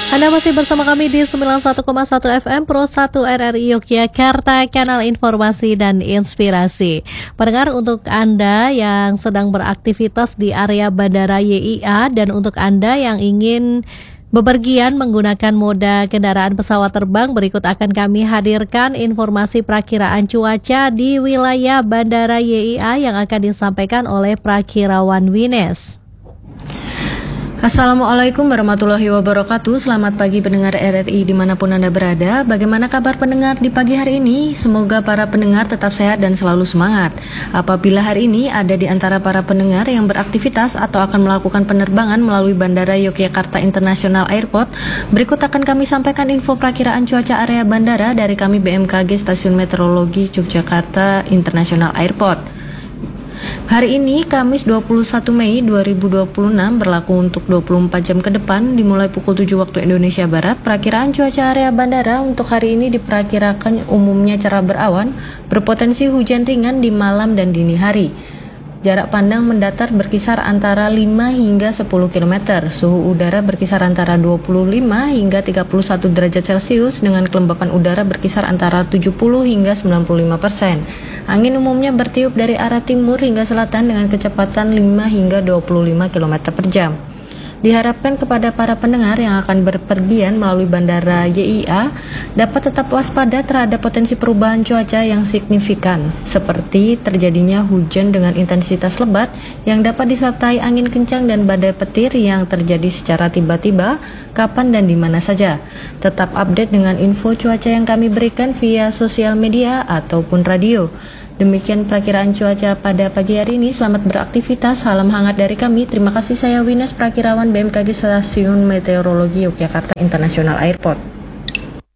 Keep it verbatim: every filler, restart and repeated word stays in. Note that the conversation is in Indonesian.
Anda masih bersama kami di sembilan puluh satu koma satu F M Pro satu R R I Yogyakarta, kanal informasi dan inspirasi. Pendengar, untuk Anda yang sedang beraktivitas di area Bandara Y I A dan untuk Anda yang ingin bepergian menggunakan moda kendaraan pesawat terbang, berikut akan kami hadirkan informasi perakiraan cuaca di wilayah Bandara Y I A yang akan disampaikan oleh Prakirawan Wines. Assalamualaikum warahmatullahi wabarakatuh. Selamat pagi pendengar R R I dimanapun Anda berada. Bagaimana kabar pendengar di pagi hari ini? Semoga para pendengar tetap sehat dan selalu semangat. Apabila hari ini ada di antara para pendengar yang beraktivitas atau akan melakukan penerbangan melalui Bandara Yogyakarta International Airport, berikut akan kami sampaikan info perakiraan cuaca area bandara dari kami B M K G Stasiun Meteorologi Yogyakarta International Airport. Hari ini Kamis dua puluh satu Mei dua ribu dua puluh enam berlaku untuk dua puluh empat jam ke depan dimulai pukul tujuh waktu Indonesia Barat. Perakiraan cuaca area bandara untuk hari ini diperkirakan umumnya cerah berawan, berpotensi hujan ringan di malam dan dini hari. Jarak pandang mendatar berkisar antara lima hingga sepuluh kilometer. Suhu udara berkisar antara dua puluh lima hingga tiga puluh satu derajat Celcius dengan kelembapan udara berkisar antara tujuh puluh hingga sembilan puluh lima persen. Angin umumnya bertiup dari arah timur hingga selatan dengan kecepatan lima hingga dua puluh lima kilometer per jam. Diharapkan kepada para pendengar yang akan berpergian melalui Bandara Y I A dapat tetap waspada terhadap potensi perubahan cuaca yang signifikan, seperti terjadinya hujan dengan intensitas lebat yang dapat disertai angin kencang dan badai petir yang terjadi secara tiba-tiba, kapan dan di mana saja. Tetap update dengan info cuaca yang kami berikan via sosial media ataupun radio. Demikian perakiraan cuaca pada pagi hari ini. Selamat beraktivitas, salam hangat dari kami. Terima kasih, saya Wines, Prakirawan B M K G Stasiun Meteorologi Yogyakarta International Airport.